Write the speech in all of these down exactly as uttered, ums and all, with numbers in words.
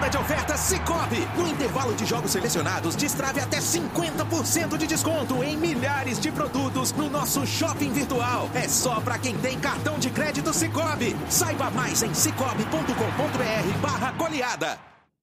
Temporada de ofertas Sicoob. No intervalo de jogos selecionados, destrave até cinquenta por cento de desconto em milhares de produtos no nosso shopping virtual. É só para quem tem cartão de crédito Sicoob. Saiba mais em cicobi ponto com ponto br barra goleada.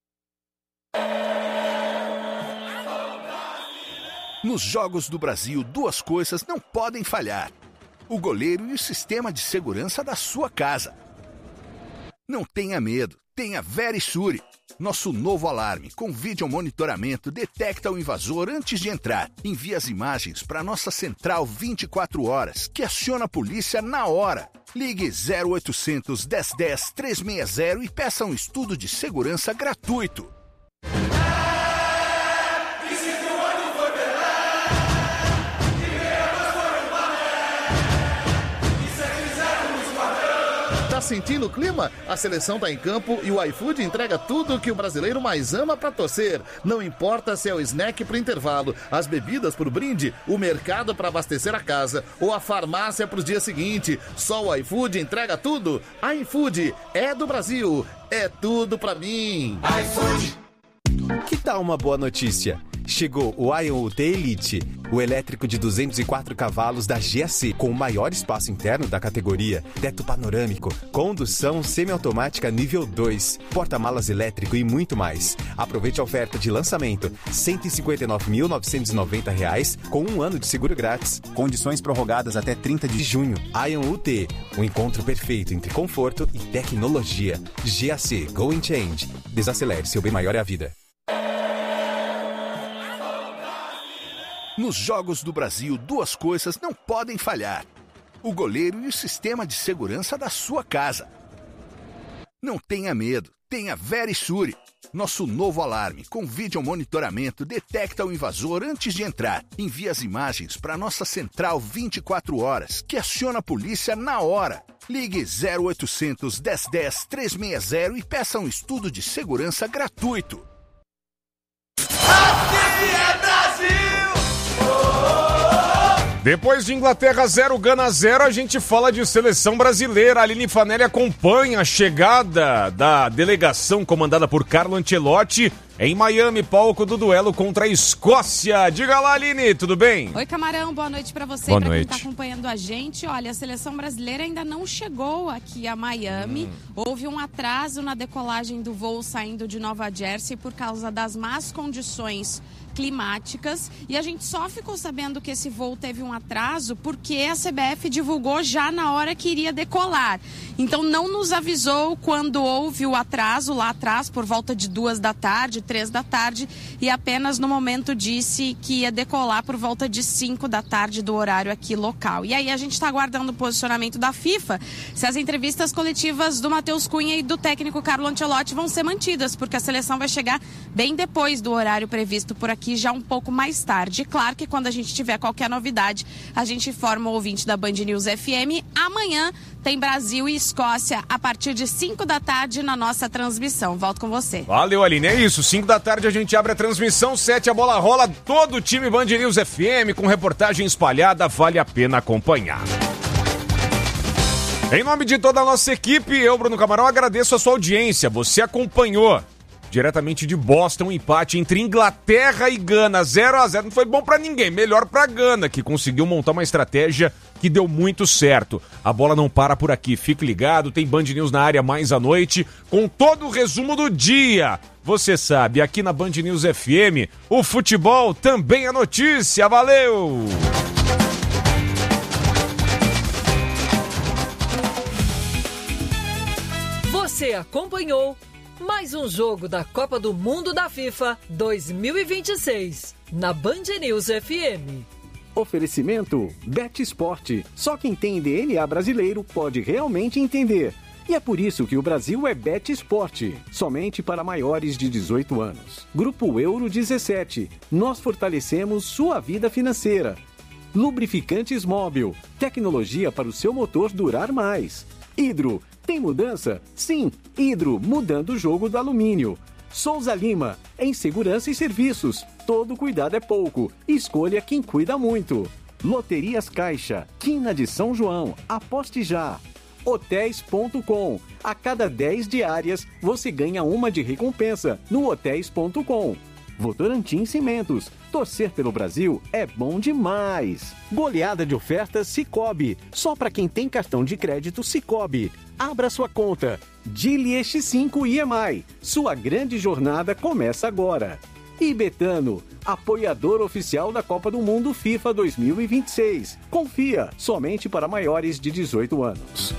Nos Jogos do Brasil, duas coisas não podem falhar: o goleiro e o sistema de segurança da sua casa. Não tenha medo, tenha Verisure. Nosso novo alarme com vídeo monitoramento detecta o invasor antes de entrar. Envia as imagens para nossa central vinte e quatro horas, que aciona a polícia na hora. Ligue zero oitocentos, dez dez, trezentos e sessenta e peça um estudo de segurança gratuito. Tá sentindo o clima? A seleção tá em campo e o iFood entrega tudo o que o brasileiro mais ama pra torcer. Não importa se é o snack pro intervalo, as bebidas pro brinde, o mercado pra abastecer a casa ou a farmácia pros dias seguintes. Só o iFood entrega tudo. iFood é do Brasil. É tudo pra mim. iFood. Que tal uma boa notícia? Chegou o Ion U T Elite, o elétrico de duzentos e quatro cavalos da G A C, com o maior espaço interno da categoria, teto panorâmico, condução semiautomática nível dois, porta-malas elétrico e muito mais. Aproveite a oferta de lançamento, cento e cinquenta e nove mil novecentos e noventa reais, com um ano de seguro grátis. Condições prorrogadas até trinta de junho. Ion U T, o encontro perfeito entre conforto e tecnologia. G A C, Go and Change. Desacelere, seu bem maior é a vida. Nos Jogos do Brasil, duas coisas não podem falhar: o goleiro e o sistema de segurança da sua casa. Não tenha medo, tenha Verisure. Nosso novo alarme com vídeo monitoramento detecta o invasor antes de entrar. Envia as imagens para nossa central vinte e quatro horas, que aciona a polícia na hora. Ligue zero oitocentos, dez dez, trezentos e sessenta e peça um estudo de segurança gratuito. Assim é Brasil! Depois de Inglaterra zero, Gana zero, a gente fala de seleção brasileira. A Aline Fanelli acompanha a chegada da delegação comandada por Carlo Ancelotti em Miami, palco do duelo contra a Escócia. Diga lá, Aline, tudo bem? Oi, Camarão, boa noite pra você. Boa pra noite. Quem tá acompanhando a gente, olha, a seleção brasileira ainda não chegou aqui a Miami. Hum. Houve um atraso na decolagem do voo saindo de Nova Jersey por causa das más condições climáticas, e a gente só ficou sabendo que esse voo teve um atraso porque a C B F divulgou já na hora que iria decolar. Então não nos avisou quando houve o atraso lá atrás, por volta de duas da tarde, três da tarde, e apenas no momento disse que ia decolar por volta de cinco da tarde do horário aqui local. E aí a gente está aguardando o posicionamento da FIFA, se as entrevistas coletivas do Matheus Cunha e do técnico Carlo Ancelotti vão ser mantidas, porque a seleção vai chegar bem depois do horário previsto por aqui, já um pouco mais tarde. Claro que quando a gente tiver qualquer novidade, a gente informa o ouvinte da Band News F M. Amanhã tem Brasil e Escócia a partir de cinco da tarde na nossa transmissão. Volto com você. Valeu, Aline. É isso. cinco da tarde a gente abre a transmissão. sete a bola rola. Todo o time Band News F M com reportagem espalhada. Vale a pena acompanhar. Em nome de toda a nossa equipe, eu, Bruno Camarão, agradeço a sua audiência. Você acompanhou diretamente de Boston, um empate entre Inglaterra e Gana, zero a zero. Não foi bom pra ninguém, melhor pra Gana, que conseguiu montar uma estratégia que deu muito certo. A bola não para por aqui, fique ligado, tem Band News na área mais à noite, com todo o resumo do dia. Você sabe, aqui na Band News F M, o futebol também é notícia. Valeu! Você acompanhou mais um jogo da Copa do Mundo da FIFA dois mil e vinte e seis, na Band News F M. Oferecimento Bet Sport. Só quem tem D N A brasileiro pode realmente entender. E é por isso que o Brasil é Bet Sport, somente para maiores de dezoito anos. Grupo Euro dezessete. Nós fortalecemos sua vida financeira. Lubrificantes Móbil. Tecnologia para o seu motor durar mais. Hidro. Tem mudança? Sim, Hidro, mudando o jogo do alumínio. Souza Lima, em segurança e serviços. Todo cuidado é pouco. Escolha quem cuida muito. Loterias Caixa, Quina de São João, aposte já. hotéis ponto com. A cada dez diárias, você ganha uma de recompensa no hotéis ponto com. Votorantim Cimentos. Torcer pelo Brasil é bom demais. Goleada de ofertas Sicoob. Só para quem tem cartão de crédito Sicoob. Abra sua conta. Dili X cinco I M I. Sua grande jornada começa agora. E Betano, apoiador oficial da Copa do Mundo FIFA dois mil e vinte e seis. Confia, somente para maiores de dezoito anos.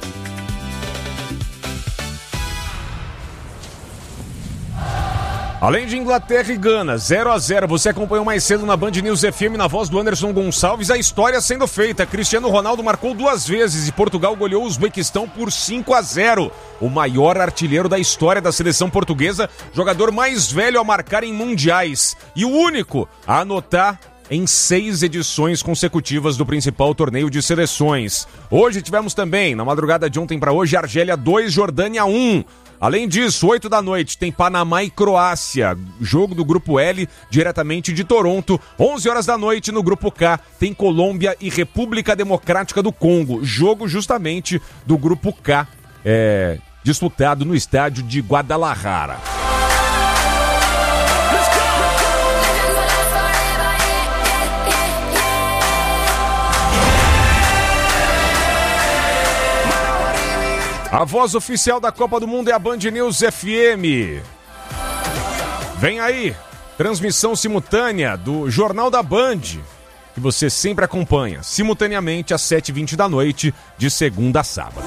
Além de Inglaterra e Gana, zero a zero, você acompanhou mais cedo na Band News F M, na voz do Anderson Gonçalves, a história sendo feita. Cristiano Ronaldo marcou duas vezes e Portugal goleou o Uzbequistão por cinco a zero. O maior artilheiro da história da seleção portuguesa, jogador mais velho a marcar em mundiais e o único a anotar em seis edições consecutivas do principal torneio de seleções. Hoje tivemos também, na madrugada de ontem para hoje, Argélia dois, Jordânia um. Além disso, oito da noite, tem Panamá e Croácia, jogo do Grupo L, diretamente de Toronto. onze horas da noite, no Grupo K, tem Colômbia e República Democrática do Congo, jogo justamente do Grupo K, é, disputado no estádio de Guadalajara. A voz oficial da Copa do Mundo é a Band News F M. Vem aí, transmissão simultânea do Jornal da Band, que você sempre acompanha, simultaneamente às sete e vinte da noite, de segunda a sábado.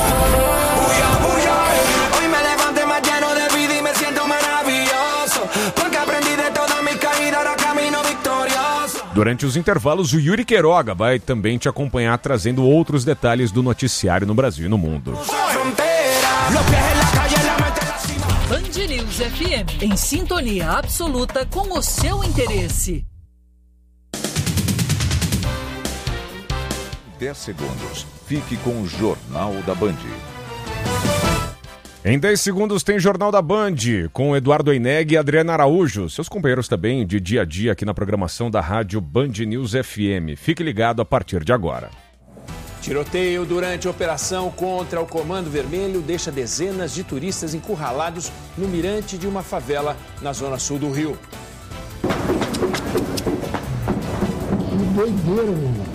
Durante os intervalos, o Yuri Queiroga vai também te acompanhar, trazendo outros detalhes do noticiário no Brasil e no mundo. Band News F M, em sintonia absoluta com o seu interesse. dez segundos. Fique com o Jornal da Band. Em dez segundos tem Jornal da Band, com Eduardo Oineg e Adriana Araújo, seus companheiros também de dia a dia aqui na programação da rádio Band News F M. Fique ligado a partir de agora. Tiroteio durante a operação contra o Comando Vermelho deixa dezenas de turistas encurralados no mirante de uma favela na zona sul do Rio. Que doideira, meu irmão.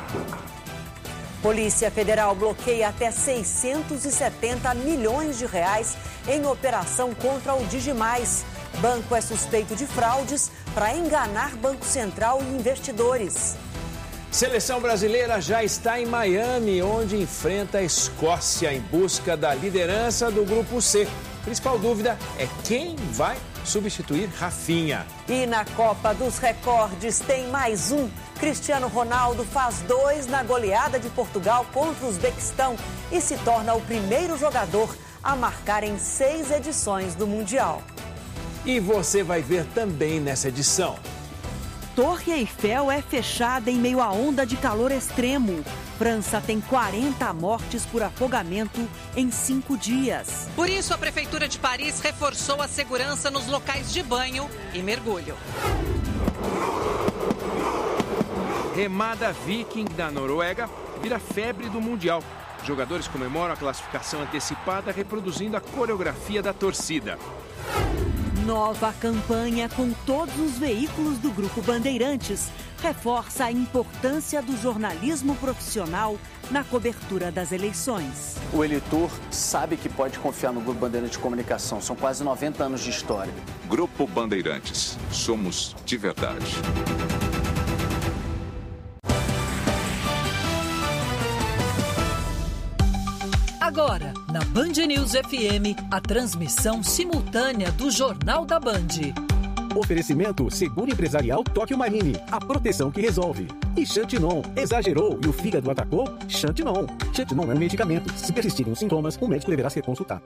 Polícia Federal bloqueia até seiscentos e setenta milhões de reais em operação contra o Digimais. Banco é suspeito de fraudes para enganar Banco Central e investidores. Seleção brasileira já está em Miami, onde enfrenta a Escócia em busca da liderança do Grupo C. Principal dúvida é quem vai substituir Rafinha. E na Copa dos Recordes tem mais um. Cristiano Ronaldo faz dois na goleada de Portugal contra o Uzbequistão e se torna o primeiro jogador a marcar em seis edições do Mundial. E você vai ver também nessa edição. Torre Eiffel é fechada em meio à onda de calor extremo. França tem quarenta mortes por afogamento em cinco dias. Por isso, a Prefeitura de Paris reforçou a segurança nos locais de banho e mergulho. Remada Viking da Noruega vira febre do Mundial. Jogadores comemoram a classificação antecipada reproduzindo a coreografia da torcida. Nova campanha com todos os veículos do Grupo Bandeirantes reforça a importância do jornalismo profissional na cobertura das eleições. O eleitor sabe que pode confiar no Grupo Bandeirantes de Comunicação. São quase noventa anos de história. Grupo Bandeirantes. Somos de verdade. Agora, na Band News F M, a transmissão simultânea do Jornal da Band. Oferecimento Seguro Empresarial Tóquio Marine, a proteção que resolve. E Xantinon, exagerou e o fígado atacou? Xantinon. Xantinon é um medicamento. Se persistirem os sintomas, o médico deverá ser consultado.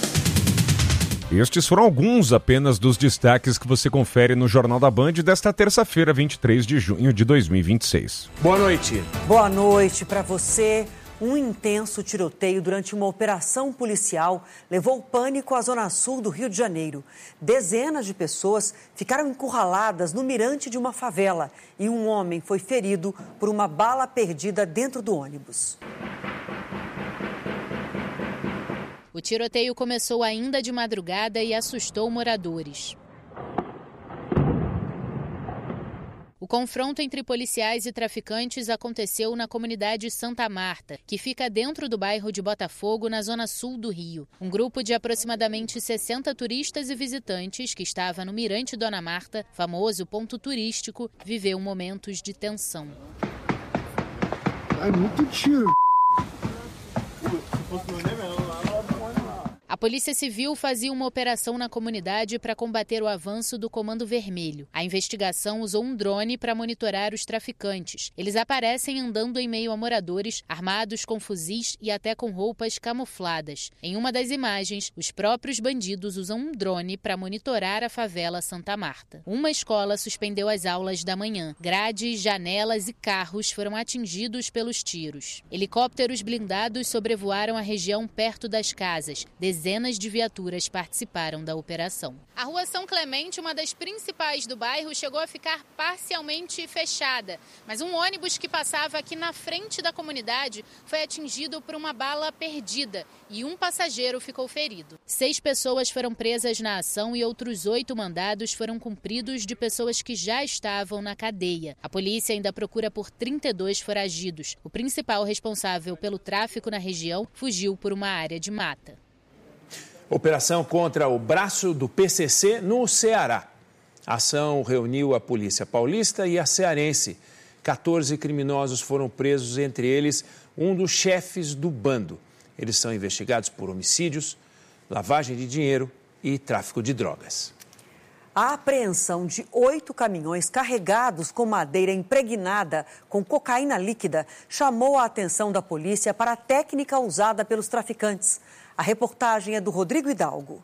Estes foram alguns apenas dos destaques que você confere no Jornal da Band desta terça-feira, vinte e três de junho de dois mil e vinte e seis. Boa noite. Boa noite para você. Um intenso tiroteio durante uma operação policial levou pânico à zona sul do Rio de Janeiro. Dezenas de pessoas ficaram encurraladas no mirante de uma favela e um homem foi ferido por uma bala perdida dentro do ônibus. O tiroteio começou ainda de madrugada e assustou moradores. O confronto entre policiais e traficantes aconteceu na comunidade Santa Marta, que fica dentro do bairro de Botafogo, na zona sul do Rio. Um grupo de aproximadamente sessenta turistas e visitantes que estava no Mirante Dona Marta, famoso ponto turístico, viveu momentos de tensão. É muito tiro. A Polícia Civil fazia uma operação na comunidade para combater o avanço do Comando Vermelho. A investigação usou um drone para monitorar os traficantes. Eles aparecem andando em meio a moradores, armados com fuzis e até com roupas camufladas. Em uma das imagens, os próprios bandidos usam um drone para monitorar a favela Santa Marta. Uma escola suspendeu as aulas da manhã. Grades, janelas e carros foram atingidos pelos tiros. Helicópteros blindados sobrevoaram a região perto das casas. Dezenas de viaturas participaram da operação. A Rua São Clemente, uma das principais do bairro, chegou a ficar parcialmente fechada. Mas um ônibus que passava aqui na frente da comunidade foi atingido por uma bala perdida e um passageiro ficou ferido. Seis pessoas foram presas na ação e outros oito mandados foram cumpridos de pessoas que já estavam na cadeia. A polícia ainda procura por trinta e dois foragidos. O principal responsável pelo tráfico na região fugiu por uma área de mata. Operação contra o braço do P C C no Ceará. A ação reuniu a Polícia Paulista e a cearense. quatorze criminosos foram presos, entre eles um dos chefes do bando. Eles são investigados por homicídios, lavagem de dinheiro e tráfico de drogas. A apreensão de oito caminhões carregados com madeira impregnada com cocaína líquida chamou a atenção da polícia para a técnica usada pelos traficantes. A reportagem é do Rodrigo Hidalgo.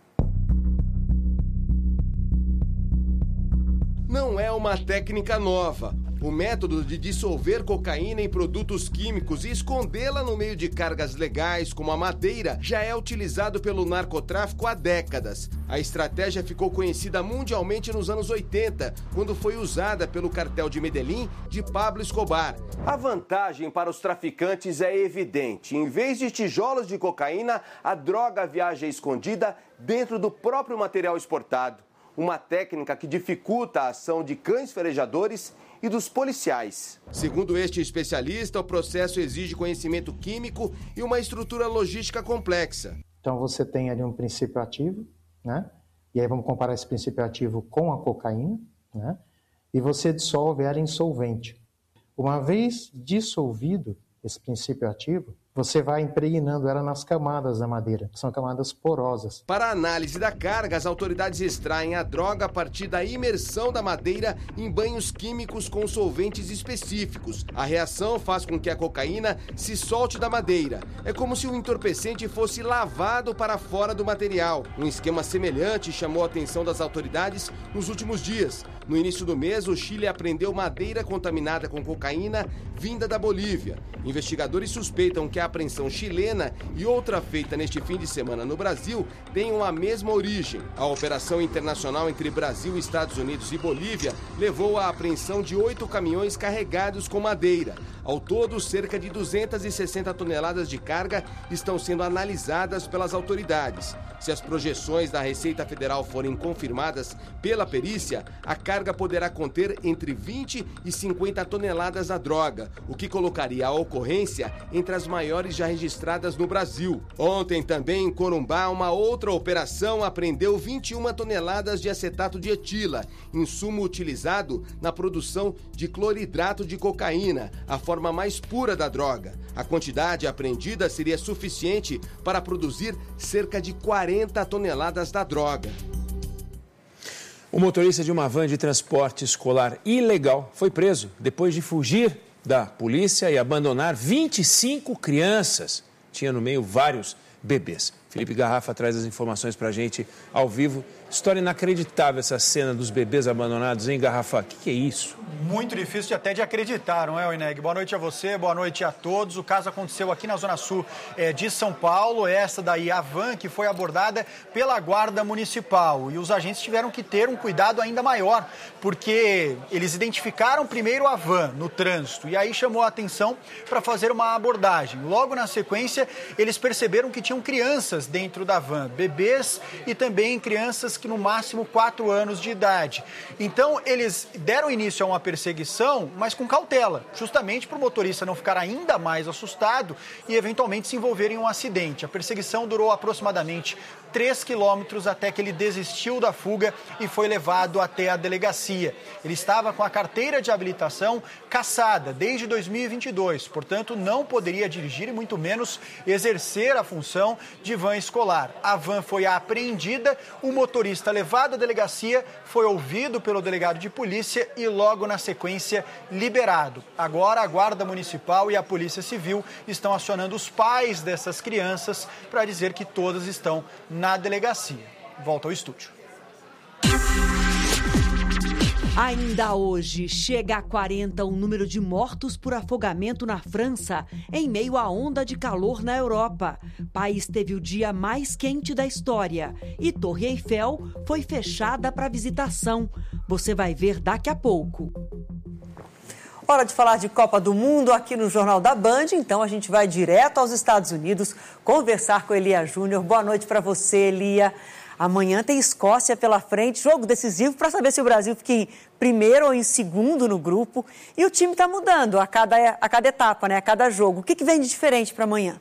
Não é uma técnica nova. O método de dissolver cocaína em produtos químicos e escondê-la no meio de cargas legais, como a madeira, já é utilizado pelo narcotráfico há décadas. A estratégia ficou conhecida mundialmente nos anos oitenta, quando foi usada pelo cartel de Medellín de Pablo Escobar. A vantagem para os traficantes é evidente. Em vez de tijolos de cocaína, a droga viaja escondida dentro do próprio material exportado. Uma técnica que dificulta a ação de cães farejadores e dos policiais. Segundo este especialista, o processo exige conhecimento químico e uma estrutura logística complexa. Então você tem ali um princípio ativo, né? E aí vamos comparar esse princípio ativo com a cocaína, né? E você dissolve ela em solvente. Uma vez dissolvido esse princípio ativo, você vai impregnando ela nas camadas da madeira, que são camadas porosas. Para a análise da carga, as autoridades extraem a droga a partir da imersão da madeira em banhos químicos com solventes específicos. A reação faz com que a cocaína se solte da madeira. É como se o entorpecente fosse lavado para fora do material. Um esquema semelhante chamou a atenção das autoridades nos últimos dias. No início do mês, o Chile apreendeu madeira contaminada com cocaína vinda da Bolívia. Investigadores suspeitam que a apreensão chilena e outra feita neste fim de semana no Brasil tenham a mesma origem. A operação internacional entre Brasil, Estados Unidos e Bolívia levou à apreensão de oito caminhões carregados com madeira. Ao todo, cerca de duzentas e sessenta toneladas de carga estão sendo analisadas pelas autoridades. Se as projeções da Receita Federal forem confirmadas pela perícia, a carga poderá conter entre vinte e cinquenta toneladas da droga, o que colocaria a ocorrência entre as maiores já registradas no Brasil. Ontem, também em Corumbá, uma outra operação apreendeu vinte e uma toneladas de acetato de etila, insumo utilizado na produção de cloridrato de cocaína, a forma mais pura da droga. A quantidade apreendida seria suficiente para produzir cerca de quarenta toneladas da droga. O motorista de uma van de transporte escolar ilegal foi preso depois de fugir da polícia e abandonar vinte e cinco crianças. Tinha no meio vários bebês. Felipe Garrafa traz as informações para a gente ao vivo História inacreditável essa cena dos bebês abandonados em Garrafa. O que, que é isso? Muito difícil até de acreditar, não é, Oineg? Boa noite a você, boa noite a todos. O caso aconteceu aqui na Zona Sul é, de São Paulo. Essa daí, a van que foi abordada pela Guarda Municipal. E os agentes tiveram que ter um cuidado ainda maior, porque eles identificaram primeiro a van no trânsito e aí chamou a atenção para fazer uma abordagem. Logo na sequência, eles perceberam que tinham crianças dentro da van, bebês e também crianças que no máximo quatro anos de idade. Então, eles deram início a uma perseguição, mas com cautela, justamente para o motorista não ficar ainda mais assustado e eventualmente se envolver em um acidente. A perseguição durou aproximadamente três quilômetros até que ele desistiu da fuga e foi levado até a delegacia. Ele estava com a carteira de habilitação cassada desde dois mil e vinte e dois, portanto não poderia dirigir e muito menos exercer a função de van escolar. A van foi apreendida, o motorista levado à delegacia foi ouvido pelo delegado de polícia e logo na sequência liberado. Agora a Guarda Municipal e a Polícia Civil estão acionando os pais dessas crianças para dizer que todas estão na delegacia. Volta ao estúdio. Ainda hoje, chega a quarenta o número de mortos por afogamento na França, em meio à onda de calor na Europa. O país teve o dia mais quente da história e Torre Eiffel foi fechada para visitação. Você vai ver daqui a pouco. Hora de falar de Copa do Mundo aqui no Jornal da Band, então a gente vai direto aos Estados Unidos conversar com Elia Júnior. Boa noite para você, Elia. Amanhã tem Escócia pela frente, jogo decisivo para saber se o Brasil fica em primeiro ou em segundo no grupo. E o time está mudando a cada, a cada etapa, né? A cada jogo. O que, que vem de diferente para amanhã?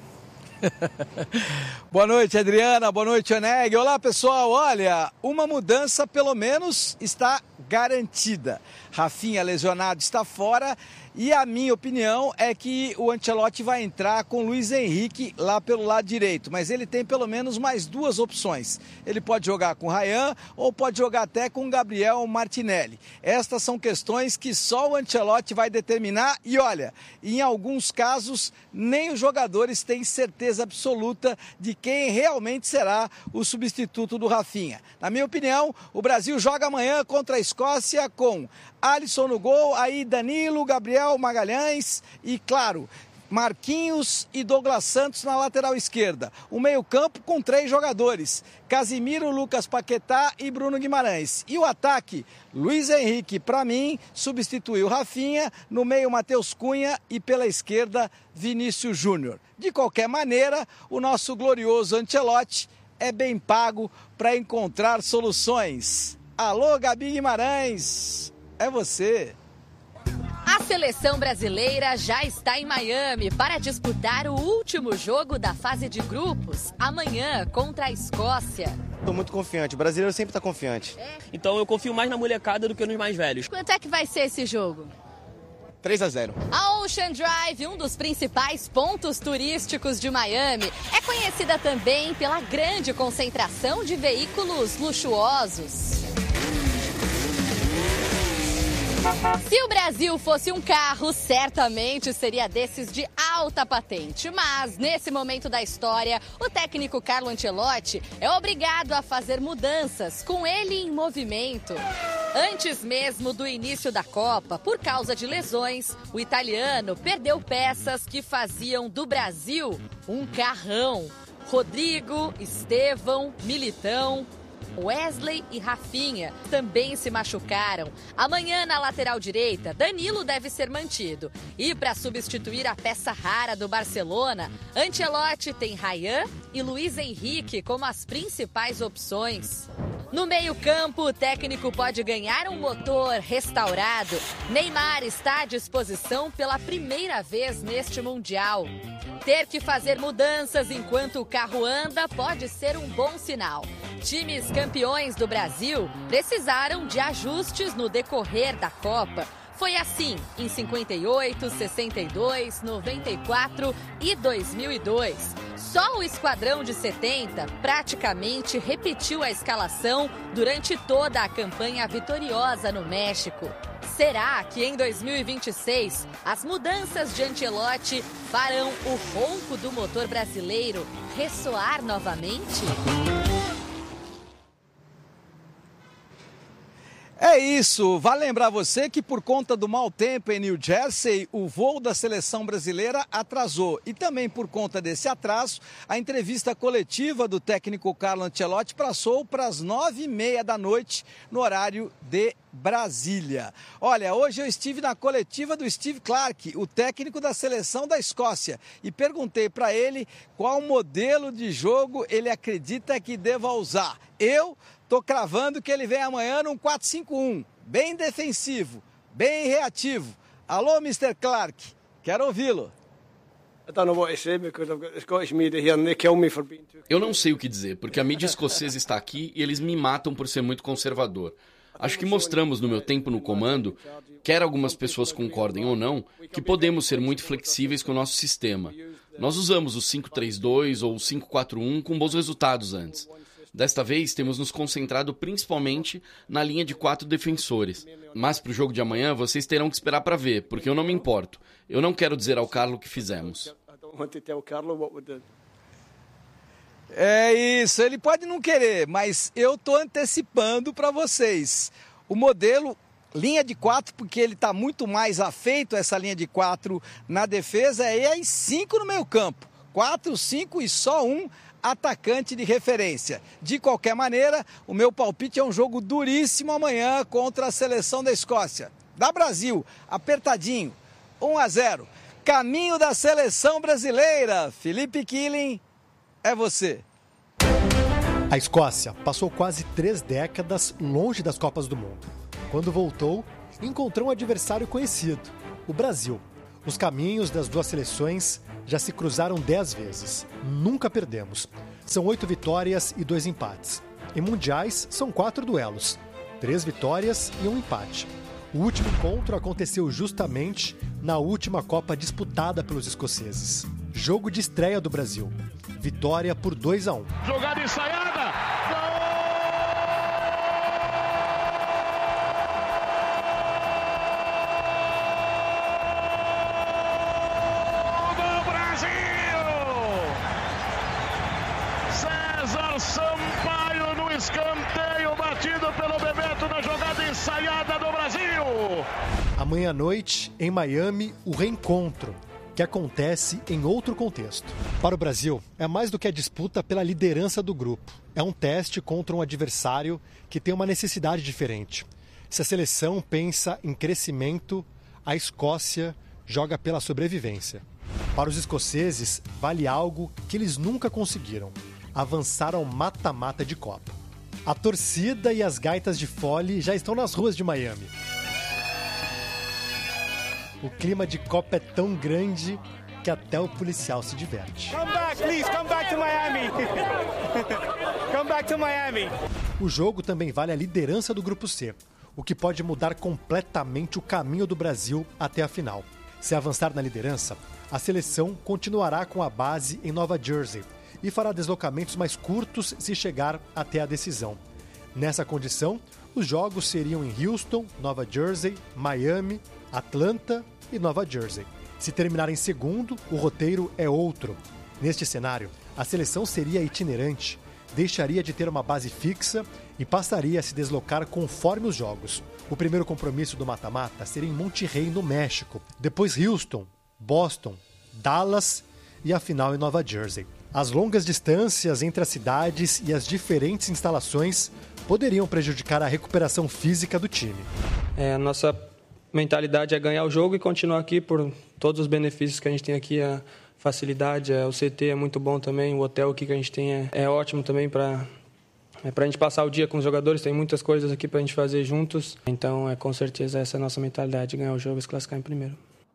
Boa noite, Adriana. Boa noite, Oneg. Olá, pessoal. Olha, uma mudança pelo menos está garantida. Rafinha lesionado está fora e a minha opinião é que o Ancelotti vai entrar com Luiz Henrique lá pelo lado direito, mas ele tem pelo menos mais duas opções. Ele pode jogar com Ryan ou pode jogar até com Gabriel Martinelli. Estas são questões que só o Ancelotti vai determinar e olha, em alguns casos nem os jogadores têm certeza absoluta de quem realmente será o substituto do Rafinha. Na minha opinião, o Brasil joga amanhã contra a Escócia com Alisson no gol, aí Danilo, Gabriel Magalhães e, claro, Marquinhos e Douglas Santos na lateral esquerda. O meio-campo com três jogadores: Casimiro, Lucas Paquetá e Bruno Guimarães. E o ataque, Luiz Henrique, para mim, substituiu Rafinha, no meio Matheus Cunha e pela esquerda Vinícius Júnior. De qualquer maneira, o nosso glorioso Ancelotti é bem pago para encontrar soluções. Alô, Gabi Guimarães, é você. A seleção brasileira já está em Miami para disputar o último jogo da fase de grupos, amanhã contra a Escócia. Estou muito confiante, o brasileiro sempre está confiante. É? Então eu confio mais na molecada do que nos mais velhos. Quanto é que vai ser esse jogo? três a zero. A Ocean Drive, um dos principais pontos turísticos de Miami, é conhecida também pela grande concentração de veículos luxuosos. Se o Brasil fosse um carro, certamente seria desses de alta patente. Mas, nesse momento da história, o técnico Carlo Ancelotti é obrigado a fazer mudanças, com ele em movimento. Antes mesmo do início da Copa, por causa de lesões, o italiano perdeu peças que faziam do Brasil um carrão. Rodrigo, Estevão, Militão, Wesley e Rafinha também se machucaram. Amanhã, na lateral direita, Danilo deve ser mantido. E para substituir a peça rara do Barcelona, Ancelotti tem Ryan e Luiz Henrique como as principais opções. No meio-campo, o técnico pode ganhar um motor restaurado. Neymar está à disposição pela primeira vez neste Mundial. Ter que fazer mudanças enquanto o carro anda pode ser um bom sinal. Times campeões do Brasil precisaram de ajustes no decorrer da Copa. Foi assim em cinquenta e oito, sessenta e dois, noventa e quatro e dois mil e dois. Só o esquadrão de setenta praticamente repetiu a escalação durante toda a campanha vitoriosa no México. Será que em dois mil e vinte e seis as mudanças de Ancelotti farão o ronco do motor brasileiro ressoar novamente? É isso, vale lembrar você que por conta do mau tempo em New Jersey, o voo da seleção brasileira atrasou. E também por conta desse atraso, a entrevista coletiva do técnico Carlo Ancelotti passou para as nove e meia da noite no horário de Brasília. Olha, hoje eu estive na coletiva do Steve Clarke, o técnico da seleção da Escócia, e perguntei para ele qual modelo de jogo ele acredita que deva usar. Eu estou cravando que ele vem amanhã num quatro cinco um, bem defensivo, bem reativo. Alô, mister Clarke, quero ouvi-lo. Eu não sei o que dizer, porque a mídia escocesa está aqui e eles me matam por ser muito conservador. Acho que mostramos no meu tempo no comando, quer algumas pessoas concordem ou não, que podemos ser muito flexíveis com o nosso sistema. Nós usamos o cinco três dois ou o cinco quatro um com bons resultados antes. Desta vez, temos nos concentrado principalmente na linha de quatro defensores. Mas para o jogo de amanhã, vocês terão que esperar para ver, porque eu não me importo. Eu não quero dizer ao Carlo o que fizemos. É isso, ele pode não querer, mas eu estou antecipando para vocês. O modelo linha de quatro, porque ele está muito mais afeito a essa linha de quatro na defesa, e aí cinco no meio campo. quatro, cinco e só um atacante de referência. De qualquer maneira, o meu palpite é um jogo duríssimo amanhã contra a seleção da Escócia. Da Brasil, apertadinho, um a zero. Caminho da seleção brasileira. Felipe Killing, é você. A Escócia passou quase três décadas longe das Copas do Mundo. Quando voltou, encontrou um adversário conhecido, o Brasil. Os caminhos das duas seleções já se cruzaram dez vezes. Nunca perdemos. São oito vitórias e dois empates. Em mundiais, são quatro duelos. Três vitórias e um empate. O último encontro aconteceu justamente na última Copa disputada pelos escoceses. Jogo de estreia do Brasil. Vitória por dois a um. Jogada ensaiada! Sampaio no escanteio batido pelo Bebeto na jogada ensaiada do Brasil. Amanhã à noite, em Miami, o reencontro, que acontece em outro contexto. Para o Brasil, é mais do que a disputa pela liderança do grupo. É um teste contra um adversário que tem uma necessidade diferente. Se a seleção pensa em crescimento, a Escócia joga pela sobrevivência. Para os escoceses, vale algo que eles nunca conseguiram: avançar ao mata-mata de Copa. A torcida e as gaitas de fole já estão nas ruas de Miami. O clima de Copa é tão grande que até o policial se diverte. Come back, please, come back to Miami. Come back to Miami. O jogo também vale a liderança do Grupo C, o que pode mudar completamente o caminho do Brasil até a final. Se avançar na liderança, a seleção continuará com a base em Nova Jersey e fará deslocamentos mais curtos se chegar até a decisão. Nessa condição, os jogos seriam em Houston, Nova Jersey, Miami, Atlanta e Nova Jersey. Se terminar em segundo, o roteiro é outro. Neste cenário, a seleção seria itinerante, deixaria de ter uma base fixa e passaria a se deslocar conforme os jogos. O primeiro compromisso do mata-mata seria em Monterrey, no México, depois Houston, Boston, Dallas e a final em Nova Jersey. As longas distâncias entre as cidades e as diferentes instalações poderiam prejudicar a recuperação física do time. É, a nossa mentalidade é ganhar o jogo e continuar aqui por todos os benefícios que a gente tem aqui. A facilidade, o C T é muito bom também, o hotel aqui que a gente tem é, é ótimo também para é, a gente passar o dia com os jogadores. Tem muitas coisas aqui para a gente fazer juntos. Então, é, com certeza, essa é a nossa mentalidade, ganhar o jogo e se classificar em primeiro.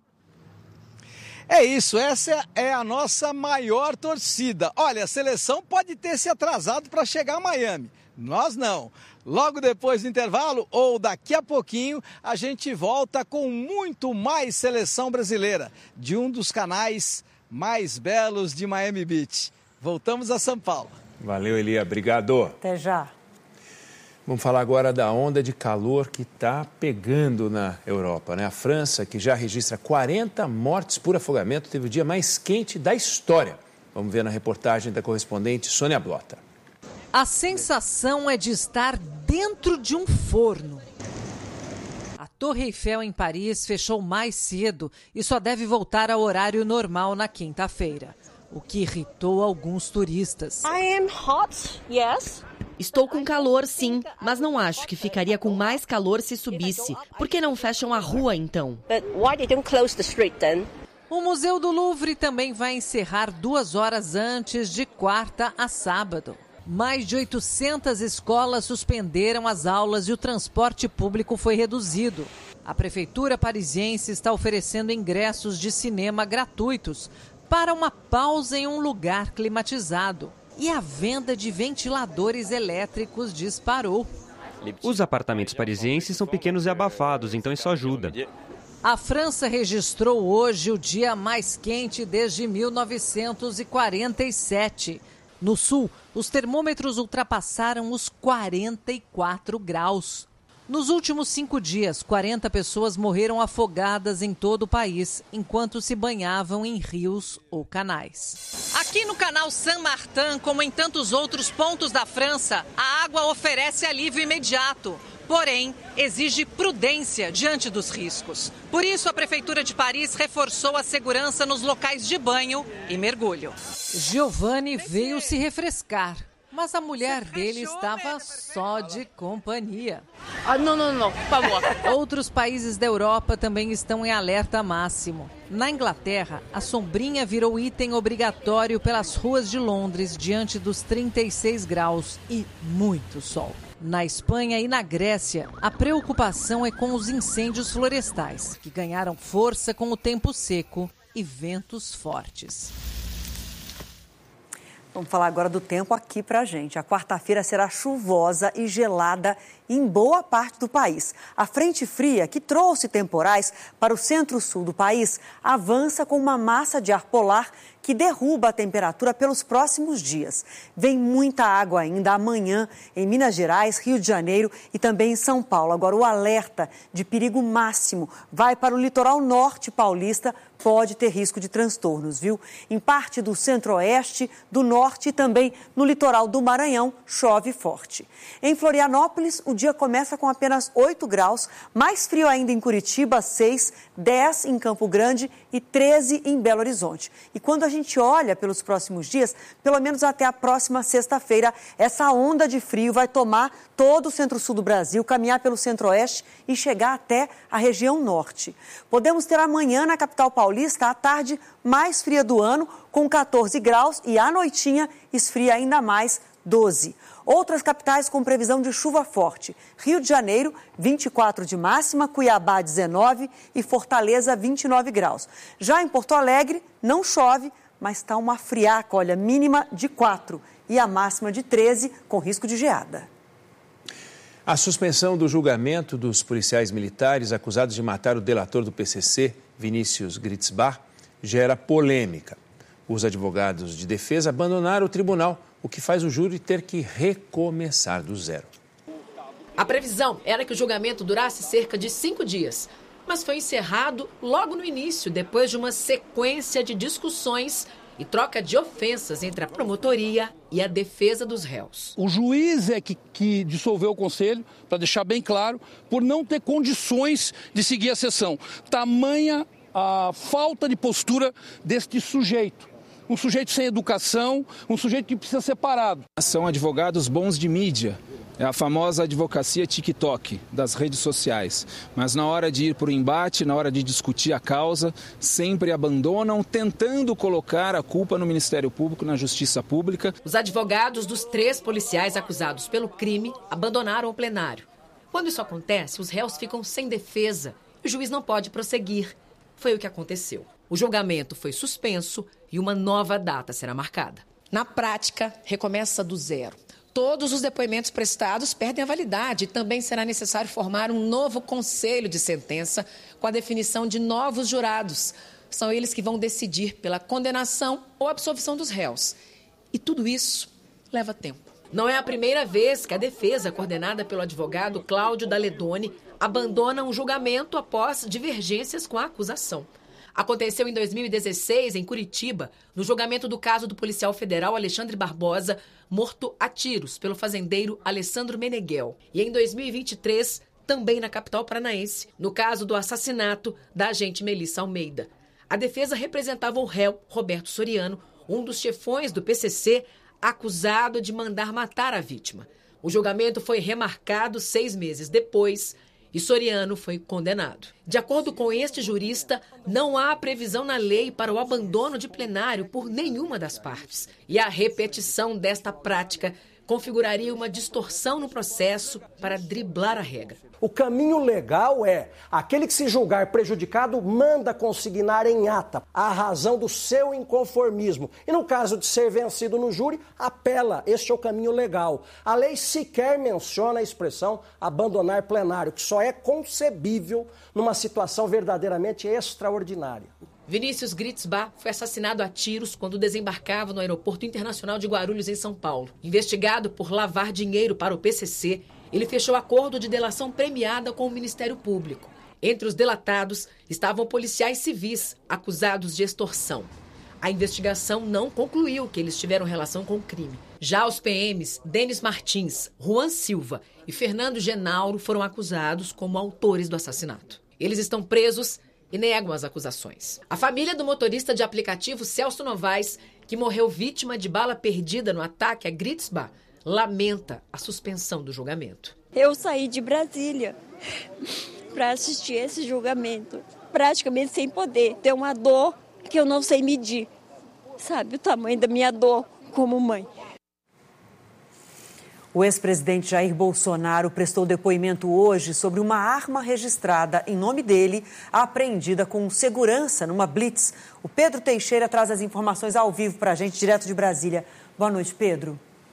É isso, essa é a nossa maior torcida. Olha, a seleção pode ter se atrasado para chegar a Miami. Nós não. Logo depois do intervalo, ou daqui a pouquinho, a gente volta com muito mais seleção brasileira, de um dos canais mais belos de Miami Beach. Voltamos a São Paulo. Valeu, Elia. Obrigado. Até já. Vamos falar agora da onda de calor que está pegando na Europa, né? A França, que já registra quarenta mortes por afogamento, teve o dia mais quente da história. Vamos ver na reportagem da correspondente Sônia Blota. A sensação é de estar dentro de um forno. Torre Eiffel em Paris fechou mais cedo e só deve voltar ao horário normal na quinta-feira, o que irritou alguns turistas. I am hot, yes. Estou com calor, sim, mas não acho que ficaria com mais calor se subisse. Por que não fecham a rua, então? But why they don't close the street, then? O Museu do Louvre também vai encerrar duas horas antes de quarta a sábado. Mais de oitocentas escolas suspenderam as aulas e o transporte público foi reduzido. A prefeitura parisiense está oferecendo ingressos de cinema gratuitos para uma pausa em um lugar climatizado. E a venda de ventiladores elétricos disparou. Os apartamentos parisienses são pequenos e abafados, então isso ajuda. A França registrou hoje o dia mais quente desde mil novecentos e quarenta e sete. No sul, os termômetros ultrapassaram os quarenta e quatro graus. Nos últimos cinco dias, quarenta pessoas morreram afogadas em todo o país, enquanto se banhavam em rios ou canais. Aqui no canal Saint-Martin, como em tantos outros pontos da França, a água oferece alívio imediato. Porém, exige prudência diante dos riscos. Por isso, a Prefeitura de Paris reforçou a segurança nos locais de banho e mergulho. Giovanni veio se refrescar, mas a mulher dele estava só de companhia. Ah, não, não, não, por favor. Outros países da Europa também estão em alerta máximo. Na Inglaterra, a sombrinha virou item obrigatório pelas ruas de Londres diante dos trinta e seis graus e muito sol. Na Espanha e na Grécia, a preocupação é com os incêndios florestais, que ganharam força com o tempo seco e ventos fortes. Vamos falar agora do tempo aqui pra gente. A quarta-feira será chuvosa e gelada em boa parte do país. A frente fria, que trouxe temporais para o centro-sul do país, avança com uma massa de ar polar que derruba a temperatura pelos próximos dias. Vem muita água ainda amanhã em Minas Gerais, Rio de Janeiro e também em São Paulo. Agora, o alerta de perigo máximo vai para o litoral norte paulista, pode ter risco de transtornos, viu? Em parte do centro-oeste, do norte e também no litoral do Maranhão, chove forte. Em Florianópolis, o dia começa com apenas oito graus, mais frio ainda em Curitiba, seis, dez em Campo Grande e treze em Belo Horizonte. E quando a gente olha pelos próximos dias, pelo menos até a próxima sexta-feira, essa onda de frio vai tomar todo o centro-sul do Brasil, caminhar pelo centro-oeste e chegar até a região norte. Podemos ter amanhã na capital paulista a tarde mais fria do ano, com catorze graus, e à noitinha esfria ainda mais, doze. Outras capitais com previsão de chuva forte. Rio de Janeiro, vinte e quatro de máxima, Cuiabá, dezenove e Fortaleza, vinte e nove graus. Já em Porto Alegre, não chove, mas está uma friaca, olha, mínima de quatro e a máxima de treze, com risco de geada. A suspensão do julgamento dos policiais militares acusados de matar o delator do P C C, Vinícius Gritzbach, gera polêmica. Os advogados de defesa abandonaram o tribunal, o que faz o júri ter que recomeçar do zero. A previsão era que o julgamento durasse cerca de cinco dias, mas foi encerrado logo no início, depois de uma sequência de discussões e troca de ofensas entre a promotoria e a defesa dos réus. O juiz é que, que dissolveu o conselho, para deixar bem claro, por não ter condições de seguir a sessão. Tamanha a falta de postura deste sujeito. Um sujeito sem educação, um sujeito que precisa ser parado. São advogados bons de mídia, é a famosa advocacia TikTok das redes sociais. Mas na hora de ir para o embate, na hora de discutir a causa, sempre abandonam, tentando colocar a culpa no Ministério Público, na Justiça Pública. Os advogados dos três policiais acusados pelo crime abandonaram o plenário. Quando isso acontece, os réus ficam sem defesa e o juiz não pode prosseguir. Foi o que aconteceu. O julgamento foi suspenso e uma nova data será marcada. Na prática, recomeça do zero. Todos os depoimentos prestados perdem a validade e também será necessário formar um novo conselho de sentença com a definição de novos jurados. São eles que vão decidir pela condenação ou absolvição dos réus. E tudo isso leva tempo. Não é a primeira vez que a defesa, coordenada pelo advogado Cláudio Daledoni, abandona um julgamento após divergências com a acusação. Aconteceu em dois mil e dezesseis, em Curitiba, no julgamento do caso do policial federal Alexandre Barbosa, morto a tiros pelo fazendeiro Alessandro Meneghel. E em dois mil e vinte e três, também na capital paranaense, no caso do assassinato da agente Melissa Almeida. A defesa representava o réu Roberto Soriano, um dos chefões do P C C, acusado de mandar matar a vítima. O julgamento foi remarcado seis meses depois e Soriano foi condenado. De acordo com este jurista, não há previsão na lei para o abandono de plenário por nenhuma das partes. E a repetição desta prática configuraria uma distorção no processo para driblar a regra. O caminho legal é aquele que se julgar prejudicado manda consignar em ata a razão do seu inconformismo. E no caso de ser vencido no júri, apela. Este é o caminho legal. A lei sequer menciona a expressão abandonar plenário, que só é concebível numa situação verdadeiramente extraordinária. Vinícius Gritzbach foi assassinado a tiros quando desembarcava no Aeroporto Internacional de Guarulhos, em São Paulo. Investigado por lavar dinheiro para o P C C, ele fechou acordo de delação premiada com o Ministério Público. Entre os delatados estavam policiais civis acusados de extorsão. A investigação não concluiu que eles tiveram relação com o crime. Já os P Ms Denis Martins, Juan Silva e Fernando Genauro foram acusados como autores do assassinato. Eles estão presos e negam as acusações. A família do motorista de aplicativo Celso Novaes, que morreu vítima de bala perdida no ataque a Gritzbach, lamenta a suspensão do julgamento. Eu saí de Brasília para assistir esse julgamento, praticamente sem poder. Tem uma dor que eu não sei medir, sabe? O tamanho da minha dor como mãe. O ex-presidente Jair Bolsonaro prestou depoimento hoje sobre uma arma registrada em nome dele, apreendida com segurança numa blitz. O Pedro Teixeira traz as informações ao vivo para a gente, direto de Brasília. Boa noite, Pedro.